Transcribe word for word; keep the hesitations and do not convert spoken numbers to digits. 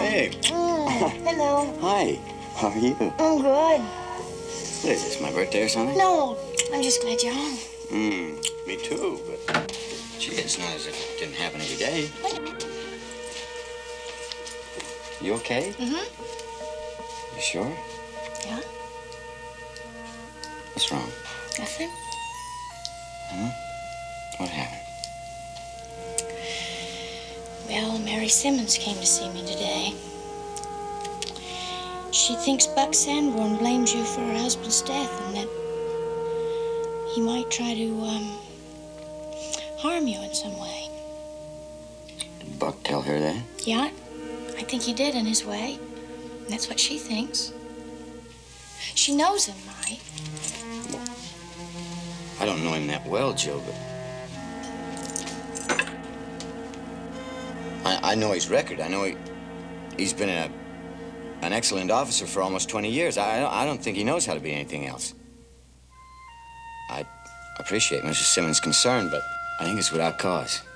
Hey. Mm, hello. Hi. How are you? I'm good. What is this, my birthday or something? No, I'm just glad you're home. Hmm, me too, but gee, it's not as if it didn't happen every day. What? You okay? Mm-hmm. You sure? Yeah? What's wrong? Nothing. Huh? What happened? Well, Mary Simmons came to see me today. She thinks Buck Sanborn blames you for her husband's death and that he might try to, um, harm you in some way. Did Buck tell her that? Yeah, I think he did in his way. And that's what she thinks. She knows him, Mike. Well, I don't know him that well, Joe, but I, I know his record. I know he, he's been a, an excellent officer for almost twenty years. I, I don't think he knows how to be anything else. I appreciate Missus Simmons' concern, but I think it's without cause.